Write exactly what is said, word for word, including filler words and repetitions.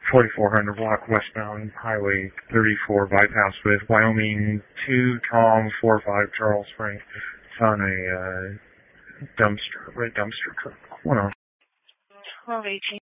forty-four hundred block westbound Highway thirty-four bypass with Wyoming two Tom four five Charles Spring. Found a uh, dumpster, red dumpster truck. One on. twelve eighteen.